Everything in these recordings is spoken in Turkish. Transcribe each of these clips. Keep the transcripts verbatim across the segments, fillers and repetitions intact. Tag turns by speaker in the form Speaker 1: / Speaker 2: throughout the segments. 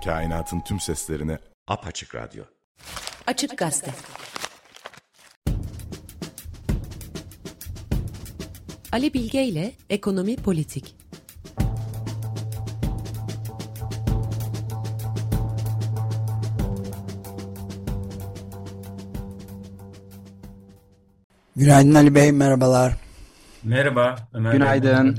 Speaker 1: Kainatın tüm seslerini
Speaker 2: Apaçık Radyo.
Speaker 3: Açık Gazete. Ali Bilge ile Ekonomi Politik.
Speaker 4: Günaydın Ali Bey, merhabalar.
Speaker 5: Merhaba Ömer Bey.
Speaker 6: Günaydın.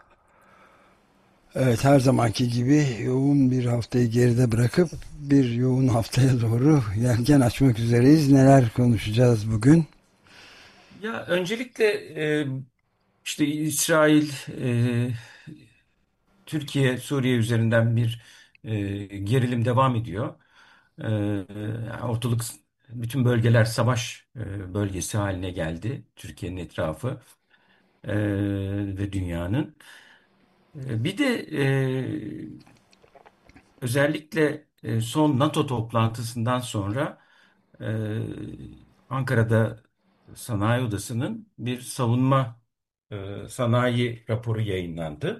Speaker 4: Evet, her zamanki gibi yoğun bir haftayı geride bırakıp bir yoğun haftaya doğru yelken açmak üzereyiz. Neler konuşacağız bugün?
Speaker 5: Ya öncelikle e, işte İsrail, e, Türkiye, Suriye üzerinden bir e, gerilim devam ediyor. E, ortalık, bütün bölgeler savaş e, bölgesi haline geldi. Türkiye'nin etrafı e, ve dünyanın. E, bir de e, özellikle e, son NATO toplantısından sonra e, Ankara'da Sanayi Odası'nın bir savunma e, sanayi raporu yayınlandı.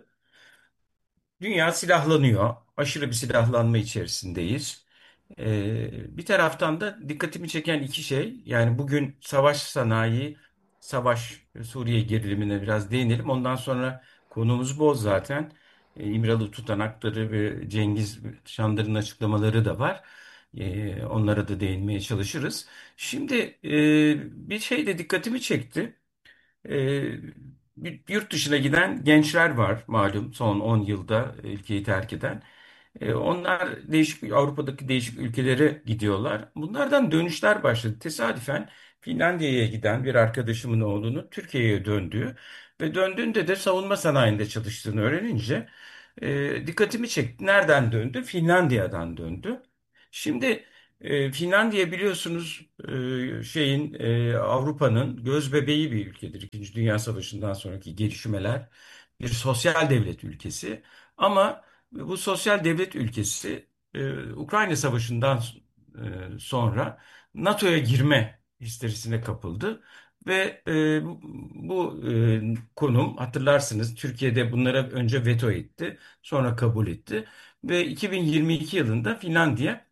Speaker 5: Dünya silahlanıyor. Aşırı bir silahlanma içerisindeyiz. Ee, bir taraftan da dikkatimi çeken iki şey. Yani bugün savaş sanayi, savaş Suriye gerilimine biraz değinelim. Ondan sonra konumuz bol zaten. Ee, İmralı tutanakları ve Cengiz Şandır'ın açıklamaları da var. Ee, onlara da değinmeye çalışırız. Şimdi e, bir şey de dikkatimi çekti. Ee, bir- Yurt dışına giden gençler var malum son on yılda ülkeyi terk eden. Ee, onlar değişik Avrupa'daki değişik ülkelere gidiyorlar. Bunlardan dönüşler başladı. Tesadüfen Finlandiya'ya giden bir arkadaşımın oğlunun Türkiye'ye döndüğü ve döndüğünde de savunma sanayinde çalıştığını öğrenince e, dikkatimi çekti. Nereden döndü? Finlandiya'dan döndü. Şimdi e, Finlandiya biliyorsunuz e, şeyin e, Avrupa'nın göz bebeği bir ülkedir. İkinci Dünya Savaşı'ndan sonraki gelişmeler bir sosyal devlet ülkesi. Ama bu sosyal devlet ülkesi e, Ukrayna Savaşı'ndan e, sonra NATO'ya girme histerisine kapıldı. Ve e, bu bu, e, konum hatırlarsınız Türkiye'de bunlara önce veto etti, sonra kabul etti ve iki bin yirmi iki yılında Finlandiya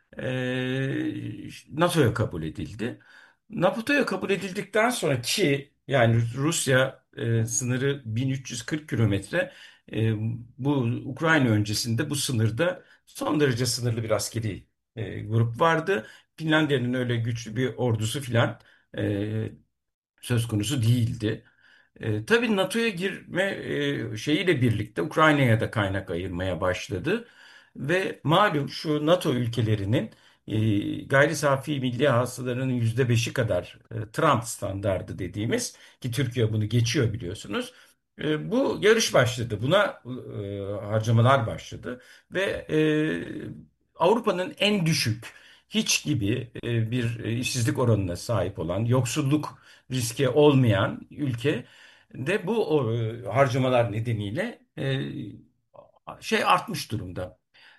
Speaker 5: e, NATO'ya kabul edildi. NATO'ya kabul edildikten sonra ki yani Rusya e, sınırı bin üç yüz kırk kilometre, e, bu Ukrayna öncesinde bu sınırda son derece sınırlı bir askeri e, grup vardı. Finlandiya'nın öyle güçlü bir ordusu filan e, söz konusu değildi. E, tabii NATO'ya girme e, şeyiyle birlikte Ukrayna'ya da kaynak ayırmaya başladı. Ve malum şu NATO ülkelerinin e, gayri safi milli hasılarının yüzde beşi kadar e, Trump standardı dediğimiz ki Türkiye bunu geçiyor biliyorsunuz. E, bu yarış başladı. Buna e, harcamalar başladı ve e, Avrupa'nın en düşük hiç gibi e, bir e, işsizlik oranına sahip olan, yoksulluk riski olmayan ülke de bu o, e, harcamalar nedeniyle e, şey artmış durumda.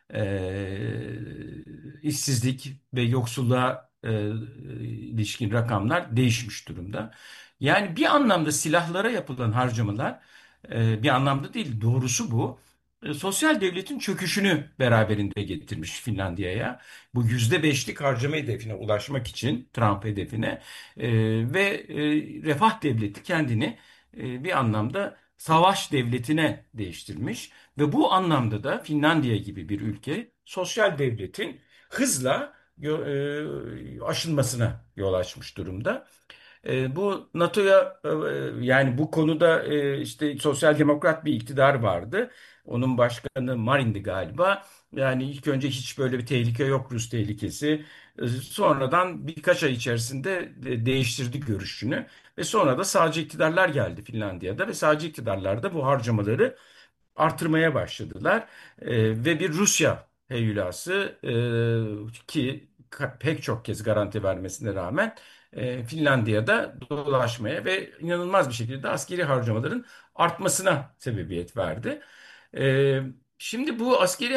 Speaker 5: E, işsizlik ve yoksulluğa e, ilişkin rakamlar değişmiş durumda. Yani bir anlamda silahlara yapılan harcamalar e, bir anlamda değil, doğrusu bu. E, sosyal devletin çöküşünü beraberinde getirmiş Finlandiya'ya. Bu yüzde beşlik harcama hedefine ulaşmak için Trump hedefine e, ve e, refah devleti kendini e, bir anlamda savaş devletine değiştirmiş ve bu anlamda da Finlandiya gibi bir ülke sosyal devletin hızla yo- e, aşılmasına yol açmış durumda. E, bu NATO'ya e, yani bu konuda e, işte sosyal demokrat bir iktidar vardı. Onun başkanı Marin'di galiba. Yani ilk önce hiç böyle bir tehlike yok, Rus tehlikesi. E, sonradan birkaç ay içerisinde de- değiştirdi görüşünü. Ve sonra da sağcı iktidarlar geldi Finlandiya'da ve sağcı iktidarlar da bu harcamaları artırmaya başladılar. E, ve bir Rusya heyulası e, ki ka- pek çok kez garanti vermesine rağmen e, Finlandiya'da dolaşmaya ve inanılmaz bir şekilde askeri harcamaların artmasına sebebiyet verdi. E, Şimdi bu askeri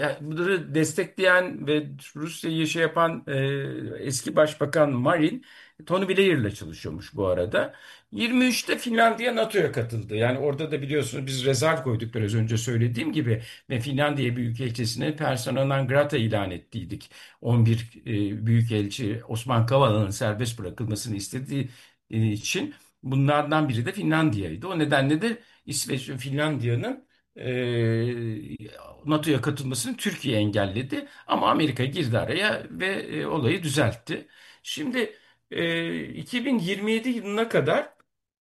Speaker 5: harcamaları destekleyen ve Rusya'yı şey yapan e, eski başbakan Marin Tony Blair'le çalışıyormuş bu arada. yirmi üçte Finlandiya NATO'ya katıldı. Yani orada da biliyorsunuz biz rezerv koyduk biraz önce söylediğim gibi ve Finlandiya Büyükelçisi'ni persona non grata ilan ettiydik. on bir e, Büyükelçi Osman Kavala'nın serbest bırakılmasını istediği e, için bunlardan biri de Finlandiya'ydı. O nedenle de İsveç ve Finlandiya'nın e, NATO'ya katılmasını Türkiye engelledi. Ama Amerika girdi araya ve e, olayı düzeltti. Şimdi e, iki bin yirmi yedi yılına kadar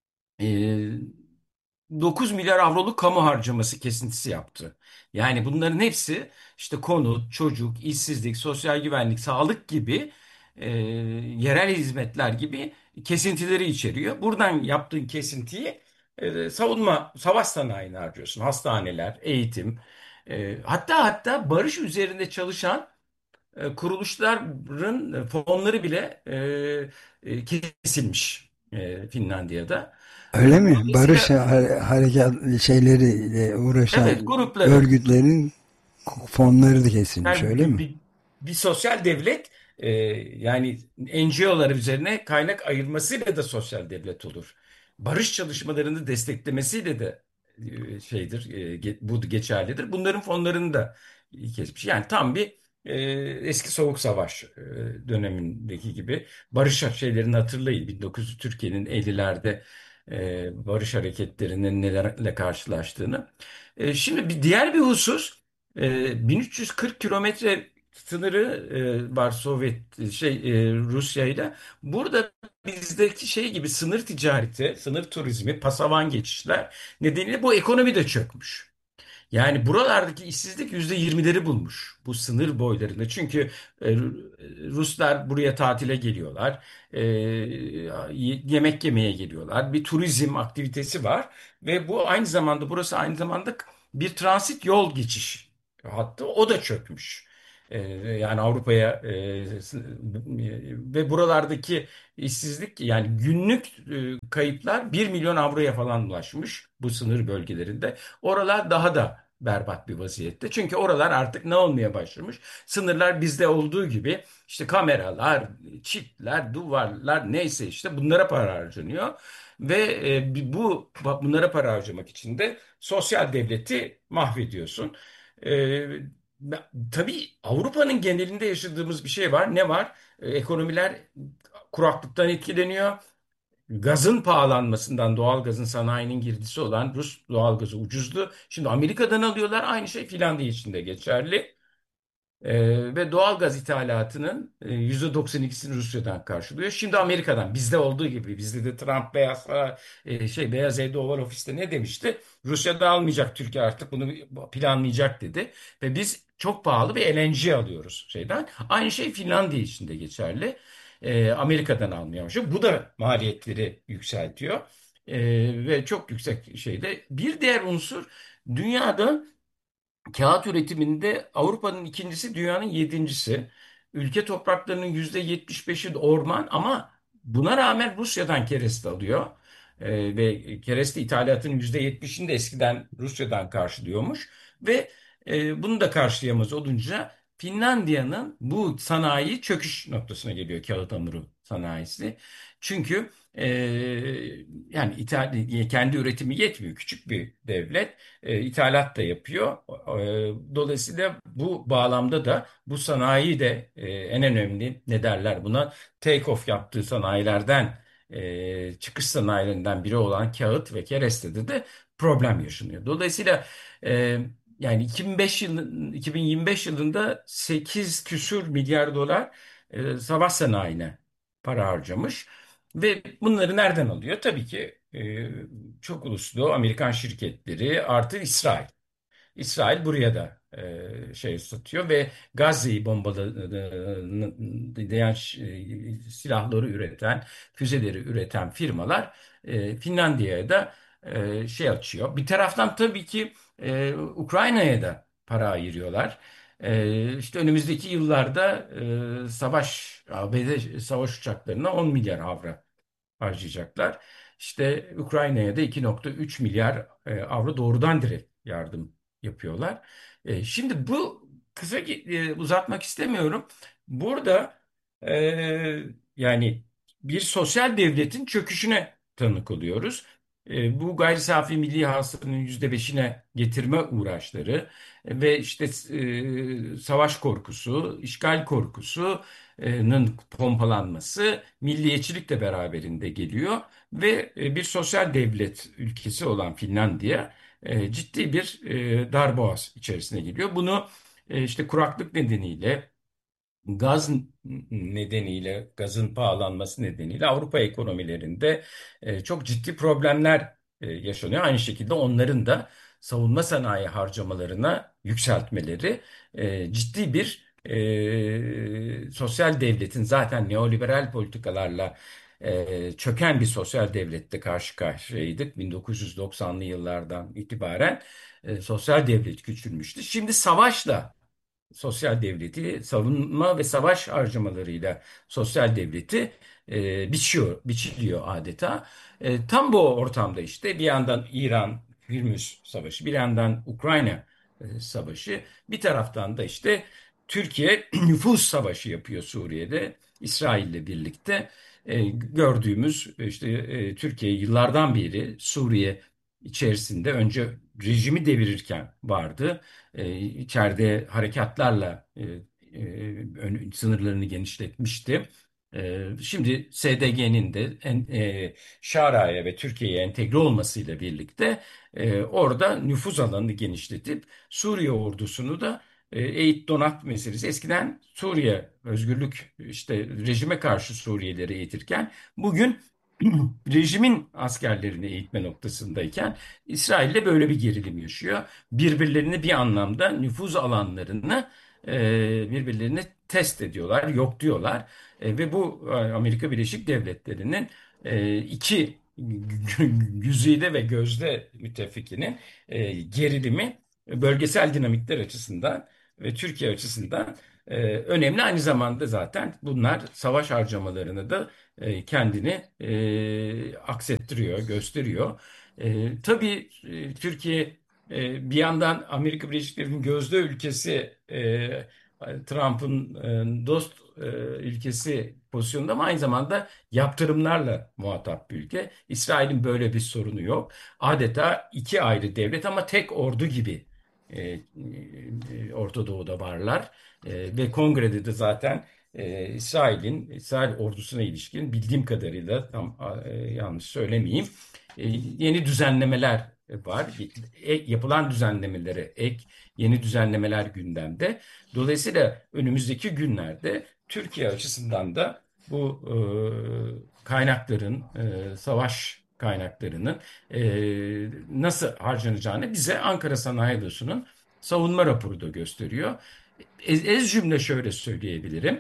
Speaker 5: e, dokuz milyar avroluk kamu harcaması kesintisi yaptı. Yani bunların hepsi işte konut, çocuk, işsizlik, sosyal güvenlik, sağlık gibi e, yerel hizmetler gibi kesintileri içeriyor. Buradan yaptığın kesintiyi e, savunma, savaş sanayine harcıyorsun. Hastaneler, eğitim, e, hatta hatta barış üzerinde çalışan e, kuruluşların fonları bile e, e, kesilmiş e, Finlandiya'da. E,
Speaker 4: Öyle mi? Barış
Speaker 5: Dolayısıyla
Speaker 4: hare- harekat şeyleriyle uğraşan
Speaker 5: evet grupların
Speaker 4: örgütlerin fonları da kesilmiş,
Speaker 5: yani
Speaker 4: öyle
Speaker 5: bir,
Speaker 4: mi?
Speaker 5: bir, bir sosyal devlet e, yani N G O'lar üzerine kaynak ayırmasıyla da sosyal devlet olur. Barış çalışmalarını desteklemesiyle de e, şeydir, e, ge- bu geçerlidir. Bunların fonlarını da kesmiş. Yani tam bir e, eski Soğuk Savaş e, dönemindeki gibi barış şeylerini hatırlayın. bin dokuz yüz Türkiye'nin ellilerde e, barış hareketlerinin nelerle karşılaştığını. E, şimdi bir diğer bir husus e, bin üç yüz kırk kilometre sınırı e, var Sovyet şey e, Rusya ile. Burada bizdeki şey gibi sınır ticareti, sınır turizmi, pasavan geçişler nedeniyle bu ekonomi de çökmüş. Yani buralardaki işsizlik yüzde yirmileri bulmuş bu sınır boylarında. Çünkü e, Ruslar buraya tatile geliyorlar, e, y- yemek yemeye geliyorlar. Bir turizm aktivitesi var ve bu aynı zamanda burası aynı zamanda bir transit yol geçiş hattı. O da çökmüş. E, yani Avrupa'ya e, s- ve buralardaki işsizlik yani günlük e, kayıplar bir milyon avroya falan ulaşmış bu sınır bölgelerinde. Oralar daha da berbat bir vaziyette. Çünkü oralar artık ne olmaya başlamış? Sınırlar bizde olduğu gibi işte kameralar, çitler, duvarlar neyse işte bunlara para harcanıyor. Ve e, bu bunlara para harcamak için de sosyal devleti mahvediyorsun. E, tabii Avrupa'nın genelinde yaşadığımız bir şey var. Ne var? E, ekonomiler kuraklıktan etkileniyor. Gazın pahalanmasından doğalgazın sanayinin girdisi olan Rus doğalgazı ucuzdu. Şimdi Amerika'dan alıyorlar. Aynı şey Finlandiya için de geçerli. Ee, ve doğalgaz ithalatının e, yüzde doksan ikisini Rusya'dan karşılıyor. Şimdi Amerika'dan bizde olduğu gibi bizde de Trump Beyaz Saray- e, şey Beyaz Evde Oval Ofis'te ne demişti? Rusya'da almayacak Türkiye artık bunu planlayacak dedi ve biz çok pahalı bir L N G alıyoruz şeyden. Aynı şey Finlandiya için de geçerli. Ee, Amerika'dan almıyor. Bu da maliyetleri yükseltiyor. Ee, ve çok yüksek şeyde. Bir diğer unsur dünyada kağıt üretiminde Avrupa'nın ikincisi, dünyanın yedincisi. Ülke topraklarının yüzde yetmiş beşi orman ama buna rağmen Rusya'dan kereste alıyor. Ee, ve kereste ithalatının yüzde yetmişini de eskiden Rusya'dan karşılıyormuş. Ve e, bunu da karşılayamaz olunca Finlandiya'nın bu sanayi çöküş noktasına geliyor kağıt hamuru sanayisi. Çünkü e, yani ithal, kendi üretimi yetmiyor. Küçük bir devlet e, ithalat da yapıyor. E, dolayısıyla bu bağlamda da bu sanayi de e, en önemli ne derler buna take off yaptığı sanayilerden e, çıkış sanayilerinden biri olan kağıt ve kerestede de problem yaşanıyor. Dolayısıyla e, yani iki bin beş yıl, iki bin yirmi beş yılında sekiz küsür milyar dolar e, savaş sanayine para harcamış. Ve bunları nereden alıyor? Tabii ki e, çok uluslu Amerikan şirketleri artı İsrail. İsrail buraya da e, şey satıyor ve Gazze'yi bombalayan e, silahları üreten, füzeleri üreten firmalar e, Finlandiya'ya da e, şey açıyor. Bir taraftan tabii ki e, Ukrayna'ya da para ayırıyorlar. E, işte önümüzdeki yıllarda e, savaş, A B D savaş uçaklarına on milyar avro harcayacaklar. İşte Ukrayna'ya da iki nokta üç milyar e, avro doğrudan direkt yardım yapıyorlar. E, şimdi bu kısa e, uzatmak istemiyorum. Burada e, yani bir sosyal devletin çöküşüne tanık oluyoruz. E, bu gayri safi milli hasılanın yüzde beşine getirme uğraşları ve işte e, savaş korkusu, işgal korkusunun pompalanması milliyetçilikle beraberinde geliyor ve e, bir sosyal devlet ülkesi olan Finlandiya e, ciddi bir e, darboğaz içerisine giriyor. Bunu e, işte kuraklık nedeniyle, gaz nedeniyle, gazın pahalanması nedeniyle Avrupa ekonomilerinde e, çok ciddi problemler e, yaşanıyor. Aynı şekilde onların da savunma sanayi harcamalarına yükseltmeleri e, ciddi bir e, sosyal devletin, zaten neoliberal politikalarla e, çöken bir sosyal devlette karşı karşıyaydık. bin dokuz yüz doksanlı yıllardan itibaren e, sosyal devlet küçülmüştü. Şimdi savaşla sosyal devleti, savunma ve savaş harcamalarıyla sosyal devleti e, biçiyor, biçiliyor adeta. E, tam bu ortamda işte bir yandan İran Hürmüz Savaşı, bir yandan Ukrayna e, Savaşı, bir taraftan da işte Türkiye nüfus savaşı yapıyor Suriye'de İsrail'le birlikte. E, gördüğümüz işte e, Türkiye yıllardan beri Suriye içerisinde önce rejimi devirirken vardı. E, içeride harekatlarla e, e, ön- sınırlarını genişletmişti. E, şimdi S D G'nin de en, e, Şara'ya ve Türkiye'ye entegre olmasıyla birlikte e, orada nüfuz alanını genişletip Suriye ordusunu da e, eğit donat meselesi. Eskiden Suriye özgürlük işte rejime karşı Suriyelileri eğitirken bugün rejimin askerlerini eğitme noktasındayken İsrail'de böyle bir gerilim yaşıyor. Birbirlerini bir anlamda nüfuz alanlarını e, birbirlerini test ediyorlar, yok diyorlar. E, ve bu e, Amerika Birleşik Devletleri'nin e, iki güzide ve gözde müttefikinin e, gerilimi bölgesel dinamikler açısından ve Türkiye açısından e, önemli. Aynı zamanda zaten bunlar savaş harcamalarını da e, kendini e, aksettiriyor, gösteriyor. E, tabii e, Türkiye e, bir yandan Amerika Birleşik Devletleri'nin gözde ülkesi, e, Trump'ın e, dost e, ülkesi pozisyonunda ama aynı zamanda yaptırımlarla muhatap bir ülke. İsrail'in böyle bir sorunu yok. Adeta iki ayrı devlet ama tek ordu gibi e, e, Orta Doğu'da varlar. E, ve kongrede de zaten e, İsrail'in, İsrail ordusuna ilişkin bildiğim kadarıyla tam e, yanlış söylemeyeyim, e, yeni düzenlemeler var. E, yapılan düzenlemelere ek yeni düzenlemeler gündemde. Dolayısıyla önümüzdeki günlerde Türkiye açısından da bu e, kaynakların, e, savaş kaynaklarının e, nasıl harcanacağını bize Ankara Sanayi Odası'nın savunma raporu da gösteriyor. Ez, ez cümle şöyle söyleyebilirim.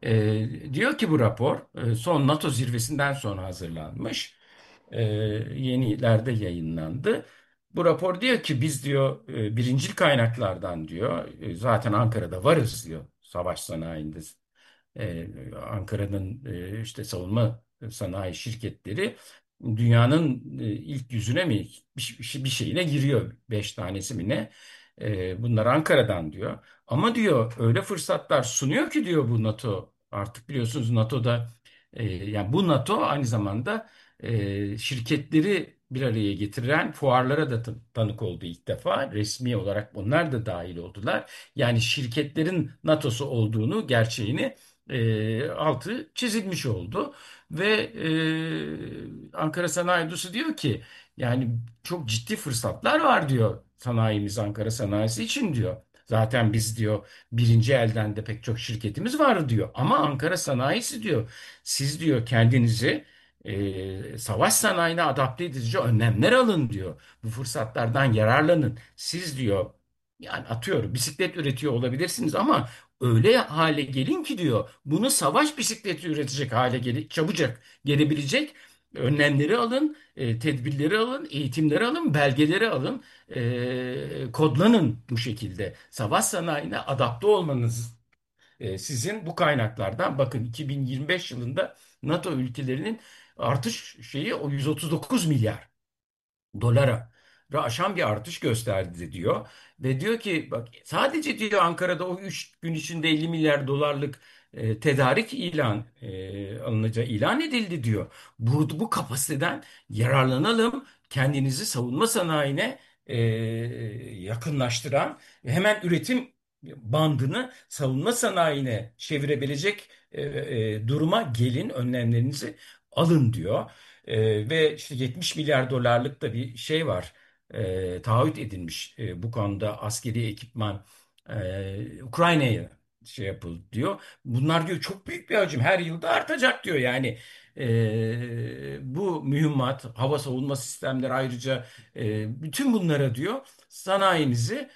Speaker 5: E, diyor ki bu rapor e, son NATO zirvesinden sonra hazırlanmış. E, yenilerde yayınlandı. Bu rapor diyor ki biz diyor e, birincil kaynaklardan diyor e, zaten Ankara'da varız diyor savaş sanayinde. E, Ankara'nın e, işte savunma sanayi şirketleri dünyanın e, ilk yüzüne mi bir, bir bir şeyine giriyor. Beş tanesi mi ne? E, bunlar Ankara'dan diyor. Ama diyor öyle fırsatlar sunuyor ki diyor bu NATO. Artık biliyorsunuz NATO'da e, yani bu NATO aynı zamanda e, şirketleri bir araya getiren fuarlara da tan- tanık oldu ilk defa. Resmi olarak onlar da dahil oldular. Yani şirketlerin NATO'su olduğunu, gerçeğini e, altı çizilmiş oldu. Ve e, Ankara Sanayi Odası diyor ki yani çok ciddi fırsatlar var diyor sanayimiz Ankara sanayisi için diyor. Zaten biz diyor birinci elden de pek çok şirketimiz var diyor. Ama Ankara sanayisi diyor siz diyor kendinizi e, savaş sanayine adapte edici önlemler alın diyor. Bu fırsatlardan yararlanın. Siz diyor yani atıyorum bisiklet üretiyor olabilirsiniz ama öyle hale gelin ki diyor bunu savaş bisikleti üretecek hale gele, çabucak gelebilecek önlemleri alın, e, tedbirleri alın, eğitimleri alın, belgeleri alın, e, kodlanın bu şekilde. Savaş sanayine adapte olmanız e, sizin bu kaynaklardan bakın iki bin yirmi beş yılında NATO ülkelerinin artış şeyi o yüz otuz dokuz milyar dolara aşan bir artış gösterdi diyor. Ve diyor ki bak sadece diyor Ankara'da o üç gün içinde elli milyar dolarlık e, tedarik ilan e, alınacağı ilan edildi diyor. Bu, bu kapasiteden yararlanalım. Kendinizi savunma sanayine e, yakınlaştıran, hemen üretim bandını savunma sanayine çevirebilecek e, e, duruma gelin, önlemlerinizi alın diyor. E, ve işte yetmiş milyar dolarlık da bir şey var. E, taahhüt edilmiş e, bu konuda askeri ekipman e, Ukrayna'ya şey yapıldı diyor. Bunlar diyor çok büyük bir hacim, her yılda artacak diyor. Yani e, bu mühimmat, hava savunma sistemleri, ayrıca e, bütün bunlara diyor sanayimizi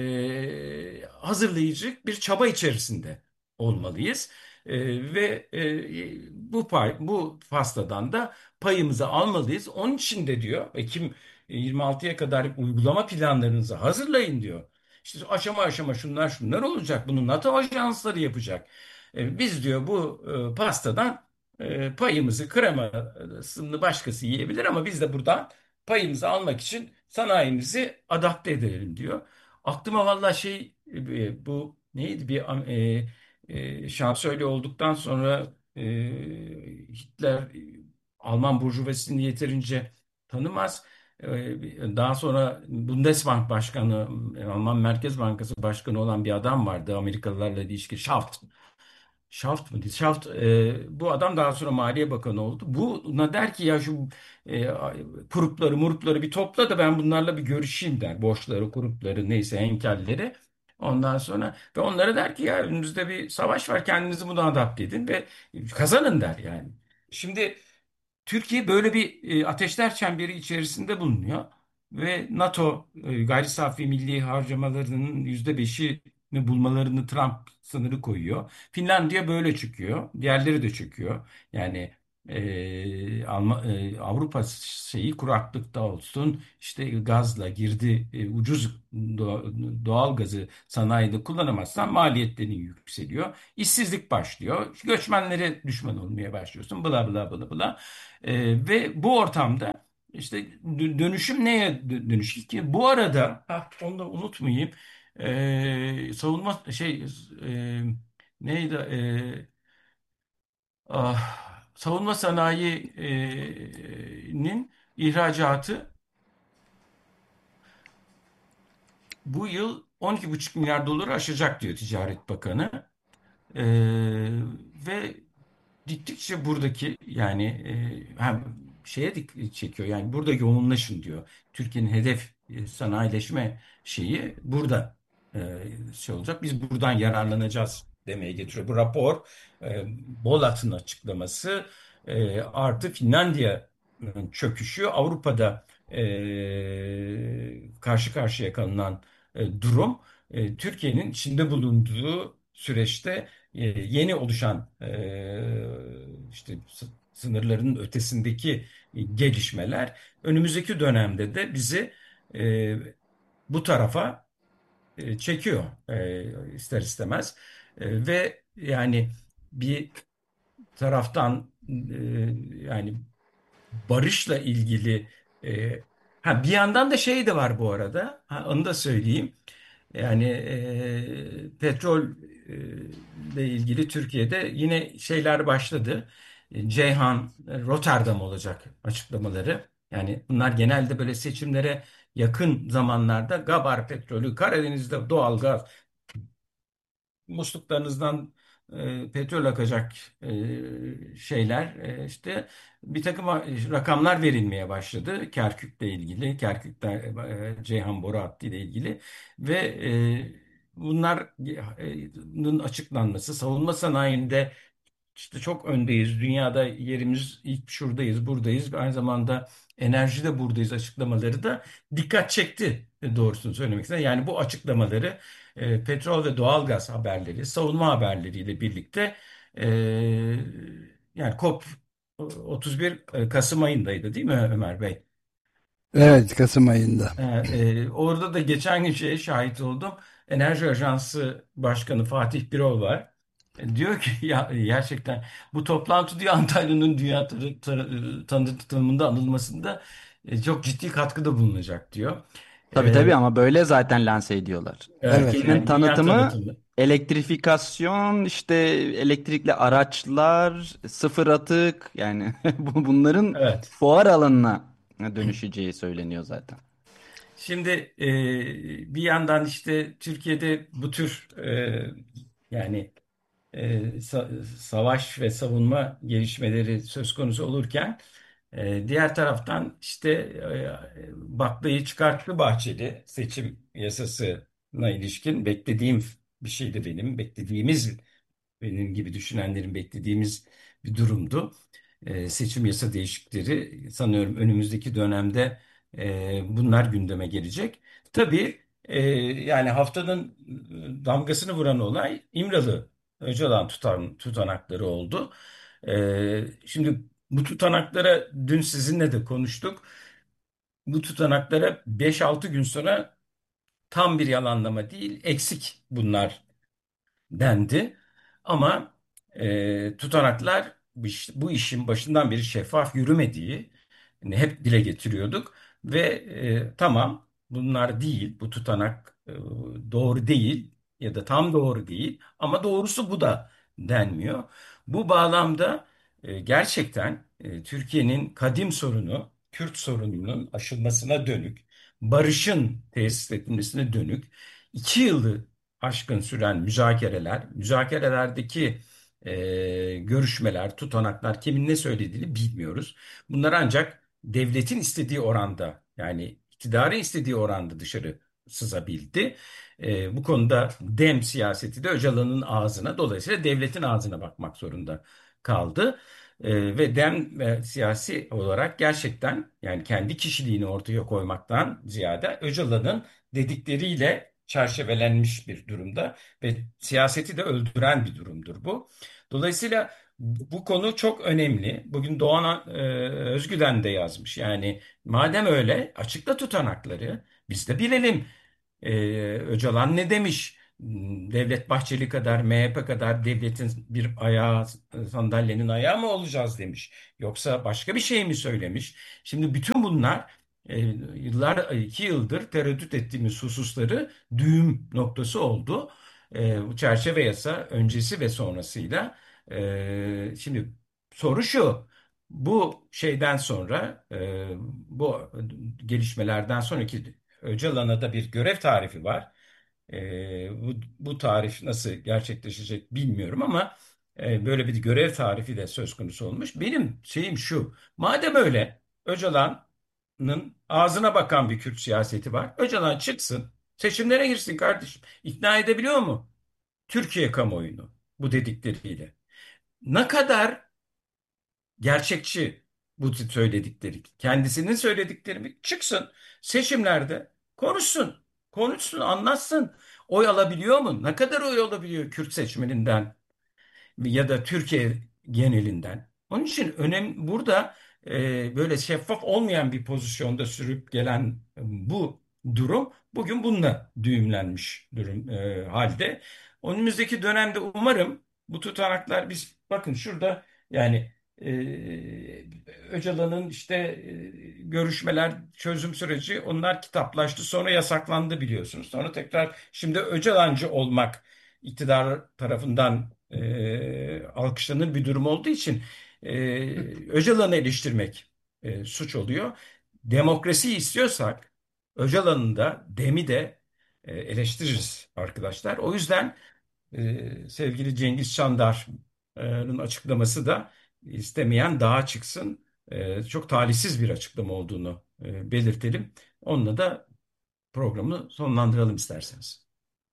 Speaker 5: e, hazırlayıcı bir çaba içerisinde olmalıyız. E, ve e, bu pay, bu pastadan da payımızı almalıyız. Onun için de diyor Ekim yirmi altıya kadar uygulama planlarınızı hazırlayın diyor. İşte aşama aşama şunlar şunlar olacak. Bunu NATO ajansları yapacak. E, biz diyor bu e, pastadan e, payımızı, kremasını başkası yiyebilir ama biz de buradan payımızı almak için sanayimizi adapte edelim diyor. Aklıma valla şey e, bu neydi bir e, e, şansölye olduktan sonra e, Hitler e, Alman burjuvazisini yeterince tanımaz. E, Daha sonra Bundesbank Başkanı, e, Alman Merkez Bankası Başkanı olan bir adam vardı. Amerikalılarla ilişki. Schaft. Schaft mı? Schaft. E, bu adam daha sonra Maliye Bakanı oldu. Buna der ki ya şu e, kurupları murupları bir topla da ben bunlarla bir görüşeyim der. Borçları, kurupları neyse enkelleri. Ondan sonra ve onlara der ki ya önünüzde bir savaş var, kendinizi buna adapte edin ve kazanın der yani. Şimdi Türkiye böyle bir e, ateşler çemberi içerisinde bulunuyor ve NATO e, gayri safi milli harcamalarının yüzde beşini bulmalarını Trump sınırı koyuyor. Finlandiya böyle çıkıyor. Diğerleri de çıkıyor. Yani e, Alma- e, Avrupa şeyi kuraklıkta olsun, işte gazla girdi, e, ucuz do- doğal gazı sanayide kullanamazsan maliyetlerin yükseliyor. İşsizlik başlıyor. Göçmenlere düşman olmaya başlıyorsun. Bla bla bla bla. Ee, ve bu ortamda işte dö- dönüşüm neye dö- dönüşüyor ki? Bu arada ha, onu da unutmayayım. Ee, savunma şey e, neydi? Ee, ah, savunma sanayinin ihracatı bu yıl on iki buçuk milyar doları aşacak diyor Ticaret Bakanı. Ee, ve gittikçe buradaki yani e, hem şeye dik çekiyor yani burada yoğunlaşın diyor. Türkiye'nin hedef e, sanayileşme şeyi burada e, şey olacak. Biz buradan yararlanacağız demeye getiriyor. Bu rapor e, Bolat'ın açıklaması e, artı Finlandiya'nın çöküşü Avrupa'da e, karşı karşıya kalınan e, durum e, Türkiye'nin içinde bulunduğu süreçte e, yeni oluşan e, işte s- sınırların ötesindeki e, gelişmeler önümüzdeki dönemde de bizi e, bu tarafa e, çekiyor e, ister istemez. E, ve yani bir taraftan e, yani barışla ilgili e, ha bir yandan da şey de var bu arada. Ha, onu da söyleyeyim. Yani e, petrol e, ile ilgili Türkiye'de yine şeyler başladı. E, Ceyhan, e, Rotterdam olacak açıklamaları. Yani bunlar genelde böyle seçimlere yakın zamanlarda Gabar petrolü, Karadeniz'de doğalgaz, musluklarınızdan e, petrol akacak e, şeyler e, işte bir takım rakamlar verilmeye başladı. Kerkük'le ilgili, Kerkük'te e, Ceyhan boru hattı ile ilgili ve e, bunların açıklanması savunma sanayinde işte çok öndeyiz. Dünyada yerimiz ilk şuradayız, buradayız. Aynı zamanda enerjide buradayız açıklamaları da dikkat çekti e, doğrusunu söylemek istedim. Yani bu açıklamaları e, petrol ve doğalgaz haberleri, savunma haberleriyle birlikte e, yani COP otuz bir e, Kasım ayındaydı değil mi Ömer Bey?
Speaker 4: Evet, Kasım ayında.
Speaker 5: Ee, e, orada da geçen gün şeye şahit oldum. Enerji Ajansı Başkanı Fatih Birol var. E, diyor ki ya gerçekten bu toplantı diyor Antalya'nın dünya tar- tar- tanıtımında anılmasında e, çok ciddi katkıda bulunacak diyor.
Speaker 1: Tabii
Speaker 5: E,
Speaker 1: tabii ama böyle zaten lanse ediyorlar.
Speaker 5: evet
Speaker 4: Evet.
Speaker 1: Türkiye'nin
Speaker 5: yani dünya
Speaker 1: tanıtımı
Speaker 5: tanıtımı.
Speaker 1: Elektrifikasyon, işte elektrikli araçlar, sıfır atık, yani bu bunların
Speaker 5: Evet.
Speaker 1: fuar alanına dönüşeceği söyleniyor zaten.
Speaker 5: Şimdi e, bir yandan işte Türkiye'de bu tür e, yani e, sa- savaş ve savunma gelişmeleri söz konusu olurken e, diğer taraftan işte e, baklayı çıkarttı Bahçeli seçim yasasına ilişkin beklediğim bir şeydi benim beklediğimiz benim gibi düşünenlerin beklediğimiz bir durumdu. E, seçim yasa değişiklikleri sanıyorum önümüzdeki dönemde e, bunlar gündeme gelecek. Tabii e, yani haftanın e, damgasını vuran olay İmralı Öcalan tutan, tutanakları oldu. E, şimdi bu tutanaklara dün sizinle de konuştuk. Bu tutanaklara beş altı gün sonra tam bir yalanlama değil eksik bunlar dendi. Ama e, tutanaklar bu, iş- bu işin başından beri şeffaf yürümediği hani hep dile getiriyorduk ve e, tamam bunlar değil bu tutanak e, doğru değil ya da tam doğru değil ama doğrusu bu da denmiyor. Bu bağlamda e, gerçekten e, Türkiye'nin kadim sorunu Kürt sorununun aşılmasına dönük, barışın tesis edilmesine dönük iki yılı aşkın süren müzakereler, müzakerelerdeki e, görüşmeler, tutanaklar kimin ne söylediğini bilmiyoruz. Bunlar ancak devletin istediği oranda yani iktidarın istediği oranda dışarı sızabildi. E, bu konuda dem siyaseti de Öcalan'ın ağzına dolayısıyla devletin ağzına bakmak zorunda kaldı. E, ve dem e, siyasi olarak gerçekten yani kendi kişiliğini ortaya koymaktan ziyade Öcalan'ın dedikleriyle çerçevelenmiş bir durumda ve siyaseti de öldüren bir durumdur bu. Dolayısıyla bu konu çok önemli. Bugün Doğan e, Özgüden de yazmış. Yani madem öyle açıkla tutanakları biz de bilelim. Ee, Öcalan ne demiş? Devlet Bahçeli kadar, M H P kadar devletin bir ayağı, sandalyenin ayağı mı olacağız demiş. Yoksa başka bir şey mi söylemiş? Şimdi bütün bunlar e, yıllar, iki yıldır tereddüt ettiğimiz hususları düğüm noktası oldu. E, bu çerçeve yasa öncesi ve sonrasıyla. E, şimdi soru şu. Bu şeyden sonra, e, bu gelişmelerden sonraki Öcalan'a da bir görev tarifi var. Ee, bu, bu tarif nasıl gerçekleşecek bilmiyorum ama e, böyle bir görev tarifi de söz konusu olmuş. Benim şeyim şu, madem öyle Öcalan'ın ağzına bakan bir Kürt siyaseti var. Öcalan çıksın, seçimlere girsin kardeşim. İkna edebiliyor mu Türkiye kamuoyunu bu dedikleriyle? Ne kadar gerçekçi bu tip söyledikleri. Kendisinin söyledikleri mi? Çıksın seçimlerde konuşsun. Konuşsun, anlatsın. Oy alabiliyor mu? Ne kadar oy alabiliyor Kürt seçmeninden ya da Türkiye genelinden? Onun için önem burada e, böyle şeffaf olmayan bir pozisyonda sürüp gelen e, bu durum bugün bununla düğümlenmiş durum e, halde. Önümüzdeki dönemde umarım bu tutanaklar biz bakın şurada yani ee, Öcalan'ın işte e, görüşmeler, çözüm süreci onlar kitaplaştı. Sonra yasaklandı biliyorsunuz. Sonra tekrar şimdi Öcalancı olmak iktidar tarafından e, alkışlanır bir durum olduğu için e, Öcalan'ı eleştirmek e, suç oluyor. Demokrasi istiyorsak Öcalan'ın da Dem'i de e, eleştiririz arkadaşlar. O yüzden ee, sevgili Cengiz Çandar'ın açıklaması da istemeyen dağa çıksın. Ee, çok talihsiz bir açıklama olduğunu e, belirtelim. Onunla da programı sonlandıralım isterseniz.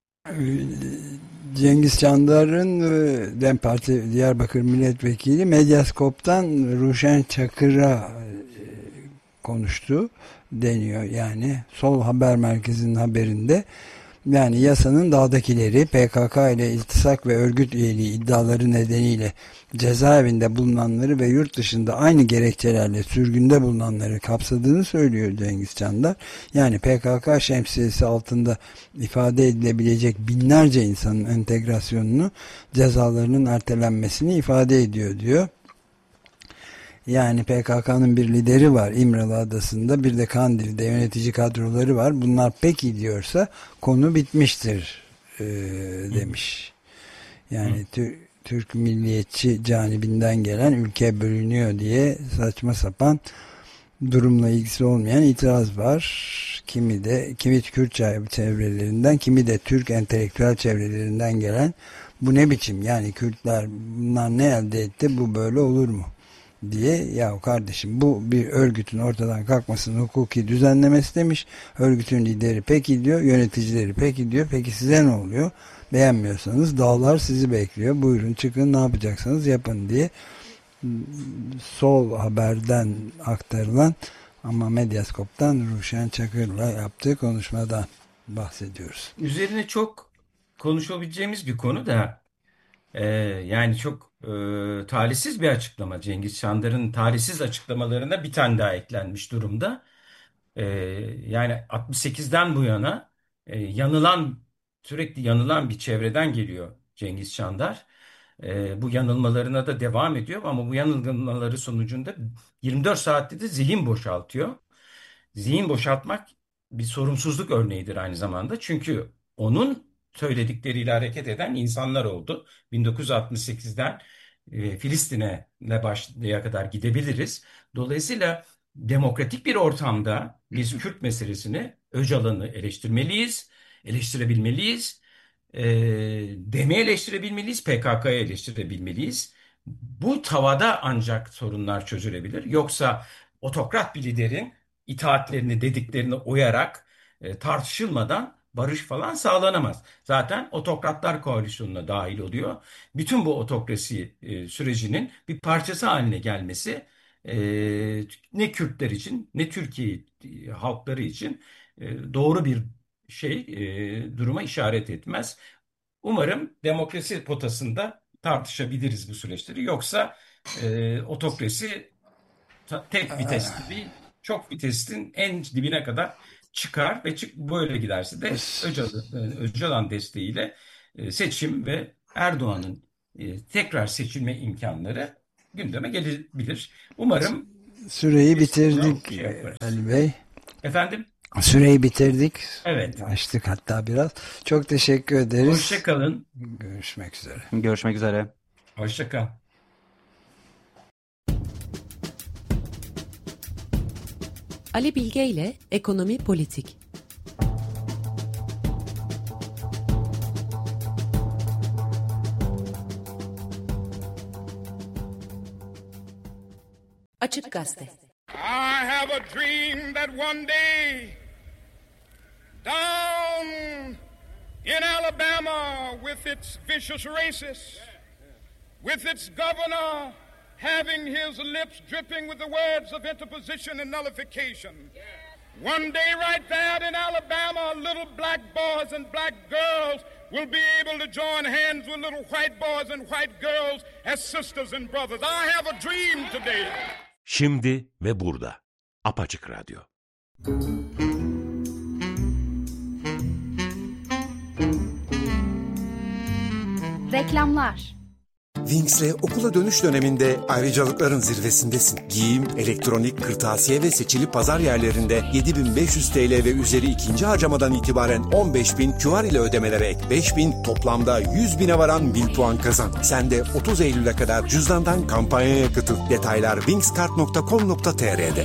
Speaker 4: Cengiz Çandar'ın e, DEM Parti Diyarbakır Milletvekili Medyaskop'tan Ruşen Çakır'a e, konuştu deniyor. Yani Sol Haber Merkezi'nin haberinde. Yani yasanın dağdakileri P K K ile iltisak ve örgüt üyeliği iddiaları nedeniyle cezaevinde bulunanları ve yurt dışında aynı gerekçelerle sürgünde bulunanları kapsadığını söylüyor Cengiz Çandar. Yani P K K şemsiyesi altında ifade edilebilecek binlerce insanın entegrasyonunu, cezalarının ertelenmesini ifade ediyor diyor. Yani P K K'nın bir lideri var İmralı Adası'nda, bir de Kandil'de yönetici kadroları var. Bunlar peki diyorsa konu bitmiştir e, demiş. Yani Türk, Türk milliyetçi canibinden gelen ülke bölünüyor diye saçma sapan durumla ilgisi olmayan itiraz var. Kimi de kimi Kürt çevrelerinden, kimi de Türk entelektüel çevrelerinden gelen, bu ne biçim yani Kürtler bunlar ne elde etti, bu böyle olur mu diye. Ya kardeşim, bu bir örgütün ortadan kalkmasının hukuki düzenlemesi demiş. Örgütün lideri peki diyor, yöneticileri peki diyor. Peki size ne oluyor? Beğenmiyorsanız dağlar sizi bekliyor. Buyurun çıkın, ne yapacaksanız yapın diye Sol Haber'den aktarılan ama Medyaskop'tan Ruşen Çakır'la yaptığı konuşmadan bahsediyoruz.
Speaker 5: Üzerine çok konuşabileceğimiz bir konu da e, yani çok e, talihsiz bir açıklama. Cengiz Çandar'ın talihsiz açıklamalarına bir tane daha eklenmiş durumda. E, Yani altmış sekizden bu yana e, yanılan sürekli yanılan bir çevreden geliyor Cengiz Çandar. E, bu yanılmalarına da devam ediyor ama bu yanılmaları sonucunda yirmi dört saatte de zihin boşaltıyor. Zihin boşaltmak bir sorumsuzluk örneğidir aynı zamanda. Çünkü onun söyledikleriyle hareket eden insanlar oldu. bin dokuz yüz altmış sekizden e, Filistin'e başlaya kadar gidebiliriz. Dolayısıyla demokratik bir ortamda biz Kürt meselesini, Öcalan'ı eleştirmeliyiz, eleştirebilmeliyiz. E, DEM'i eleştirebilmeliyiz, P K K'yı eleştirebilmeliyiz. Bu tavada ancak sorunlar çözülebilir. Yoksa otokrat bir liderin itaatlerini, dediklerini uyarak e, tartışılmadan barış falan sağlanamaz. Zaten otokratlar koalisyonuna dahil oluyor. Bütün bu otokrasi e, sürecinin bir parçası haline gelmesi e, ne Kürtler için ne Türkiye e, halkları için e, doğru bir şey e, duruma işaret etmez. Umarım demokrasi potasında tartışabiliriz bu süreçleri. Yoksa e, otokrasi ta- tek vitesli değil, çok vitesinin en dibine kadar çıkar ve çık böyle giderse de Öcalan, e, Öcalan desteğiyle e, seçim ve Erdoğan'ın e, tekrar seçilme imkanları gündeme gelebilir. Umarım
Speaker 4: Süreyi
Speaker 5: biz bunu
Speaker 4: bitirdik
Speaker 5: şey yaparız.
Speaker 4: Ali Bey.
Speaker 5: Efendim?
Speaker 4: Süreyi bitirdik.
Speaker 5: Evet.
Speaker 4: Açtık hatta biraz. Çok teşekkür ederiz.
Speaker 5: Hoşça kalın.
Speaker 4: Görüşmek üzere.
Speaker 1: Görüşmek üzere.
Speaker 5: Hoşça kal.
Speaker 3: Ali Bilge ile Ekonomi Politik. Açık Gazete.
Speaker 2: I have a dream that one day down in Alabama with its vicious racists, with its governor having his lips dripping with the words of interposition and nullification. One day right there in Alabama, little black boys and black girls will be able to join hands with little white boys and white girls as sisters and brothers. I have a dream today.
Speaker 6: Şimdi ve burada. Apaçık Radyo.
Speaker 7: Reklamlar.
Speaker 8: Wings'le okula dönüş döneminde ayrıcalıkların zirvesindesin. Giyim, elektronik, kırtasiye ve seçili pazar yerlerinde yedi bin beş yüz T L ve üzeri ikinci harcamadan itibaren on beş bin, Q R ile ödemelere ek beş bin, toplamda yüz bine varan bin puan kazan. Sen de otuz Eylül'e kadar cüzdandan kampanyaya katıl. Detaylar wingskart nokta com nokta t r'de.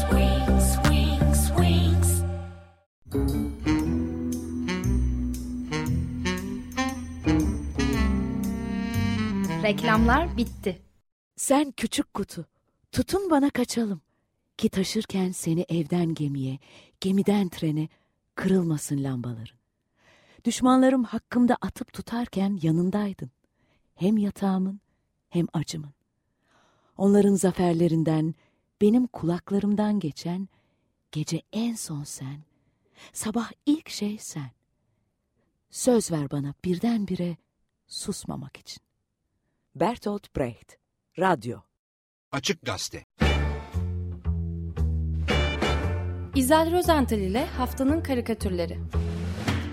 Speaker 7: Reklamlar bitti.
Speaker 9: Sen küçük kutu, tutun bana kaçalım. Ki taşırken seni evden gemiye, gemiden trene, kırılmasın lambaların. Düşmanlarım hakkımda atıp tutarken yanındaydın. Hem yatağımın hem acımın. Onların zaferlerinden, benim kulaklarımdan geçen, gece en son sen, sabah ilk şey sen. Söz ver bana birdenbire susmamak için. Bertolt Brecht, Radyo.
Speaker 10: Açık Gazete.
Speaker 11: İzel Rozental ile Haftanın Karikatürleri.